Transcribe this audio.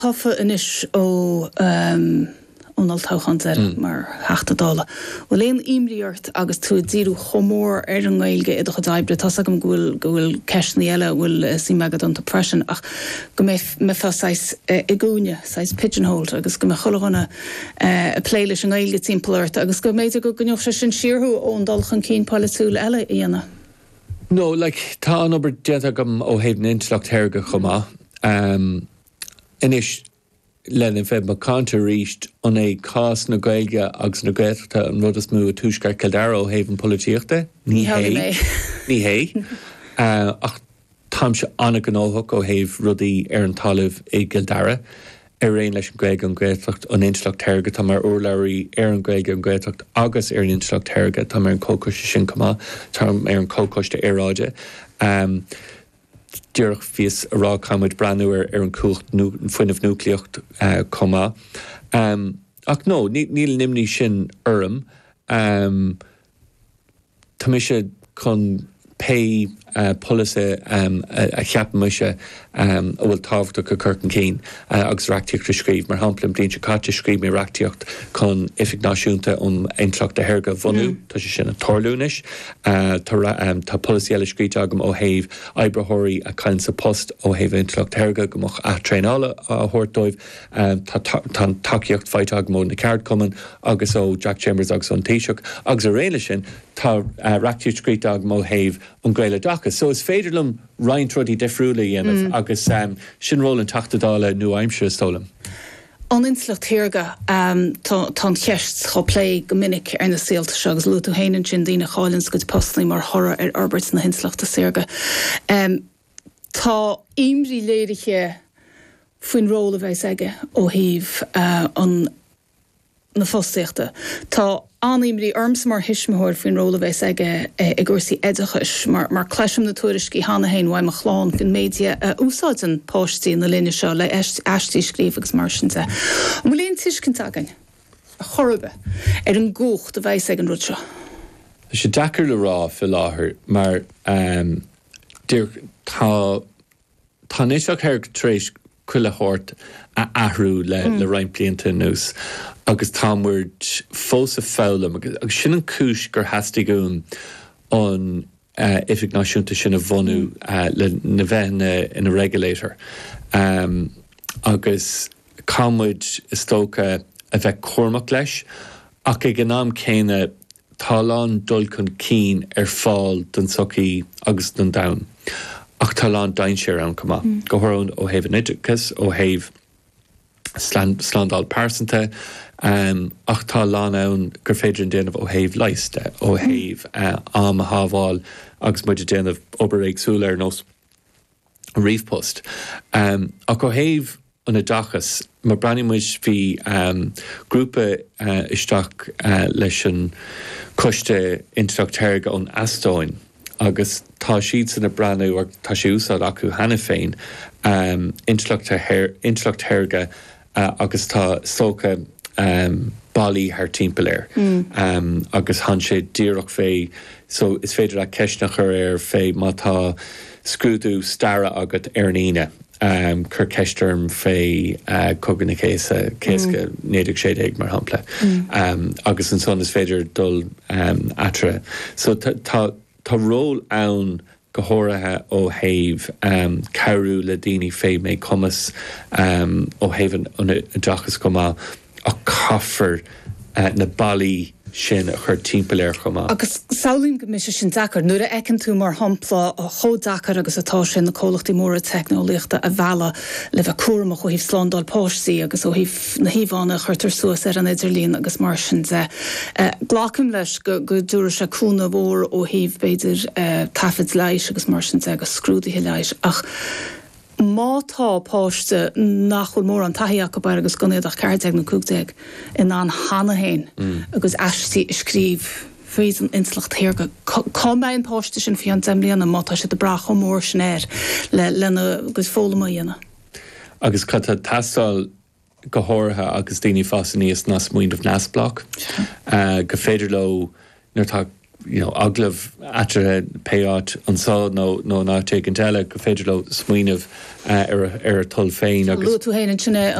Hoffa inis ó onaltáchan mar heachtadála. Bhfuil éon imríocht agus tú díú chomór an gailge idir go daibre tá agam gohfuil ceisní eile bhfuil sí megad an depression ach go mé fásáis i gúne sais pigeonhole agus go me cholanna pléiles an gailge timpplairt agus go méidir go gneoh se sin siirthú ón dulchan cín pálasúil eile íana. No, tá an obair dead agam ó héh inslacht heirge chumá. Inis lenn fed ma canta ríist an é cás na gailge agus na gailta an rud is mú a túiscar Kildare ó héh an políochta. Ní hé. Ach tám se anna gnóthach ó héh rudaí an talamh i Kildare. Réon leis an gailge an gailteacht an inslacht heirge tá mar urlairí an gailge an gailteacht agus an inslacht heirge tá mar an cócoiste sin cumá tá an cócoiste éráide. Dúireach fios a rá camid breanúir an cúcht fuinmh núcleocht comá. Ach nó, níl nimní sin orm. Tá mi sé chun pay policy a cheap muise bhfuil tábhacht go curtain cín agus reachtaíocht a scríb mar hamplam blin se caite scríb mé reachtaíocht chun ifignáisiúnta intracht a heirge bhunú tá sé sin a torlúnis tá policy eile scríte agam ó héh eibrethirí a cain sa post ó héh intracht heirge gomach a tréála a thuirtóibh tá takeíocht feite agam ó na ceart cuman agus ó Jack Chambers agus an Taoiseach agus a réile sin tá reachtaíocht scríte agam ó héh an gréile dachas. So is féidirlum Ryan Truddy defriúla dhéanamh agus sin rólan tachtadála nu aimse stólam. An inslacht heirge tá cheist cho plé go minic ar na síalta se agus lútú héanaan sin dína cháilinn go postlaí mar thora ar Alberts na hinslachta sirge. Tá imrí léiriche faoin róla bheith aige ó híh an na fósaíochta. Tá aníimrí orms mar hisismthir faoin róla bheith aige i gcuirsaí éidechais mar cléisiom na tuairiscí hána hain bhaim a chláán fin média úsáidan póistí na linne seo le eistí scríomh agus mar sinta. Mlíonn tuiscint againn a chorbe ar an gúcht a bheith ag an rud seo. Tá sé deacair le rá fi láthair mar tá níosach heirg tréis cuile chóirt a ahrú le rain blianta nús. Agus támuirt fós a fálam agus sin an cúis gur heasta gún an ifignáisiúnta sin a bhunú le na bheithna in a regulator. Agus cámuid is tóca a bheith cormach leis ach ag an am céine táláin dul chun cín ar fáil don socaí agus don dam. Ach táláin dain sé an cumá. Go thorón ó héh an idicus ó héh Slandal Parsanta ach tá lán ann gur féidir an déanamh ó héh leiste ó héh am a hábháil agus muidir déanamh obair éagsúla ar nós riomhpost. Ach ó héh an a dachas mar branimuid bhí grúpa isteach leis an coiste intracht heirge ón Astóin agus tá siad san na breanú ag tá sé úsáid acu hena féin intracht heirge agus tá sóca bailí haar timpplair. Agus han sé díreach fé, so is féidir a ceisnach ar fé má tá scrúdú stara agat arníine. Cur ceistem fé coganna céasca néidir sé ag mar hampla. Agus an son is féidir dul atra. So tá ról ann go háirithe ó héh cabhrú le daoine fé mé cumas ó héh an dachas comá a caffar na bailí sin a chur timpplair chumá. Agus saolín go mis sin dachar, nuair a ecinn tú mar hampla a chódachar agus atá sin na cólachtaí móra technoliaachta a bhela le bheith cuaramach ó híh Slandal póistí agus ó híh na híomhána chuirtar suas ar an idirlín agus mar sin de. Ghlacim leis go dúra se cúna mhór ó híh beidir tafid leis agus mar sin de agus scrúdaithe leis ach mátá páiste nachfuil mór an taíach go bar agus gonéadach cearteag na cúgteag in an hana hain agus eistí scríb fés an inslacht heirge cá mbeidh páiste sin fi an temlíanana mátá sé de brach ó mór snéir lena agus fólama dhéana. Agus chatta tastal go háirithe agus daoine fása níos nas muoinmh nasblach. Go féidir le nuair tá aglah atre péát an sá nó ná te an teile go féidir le smuoineh ar a tull féin agus. Lú tú héanaan sinna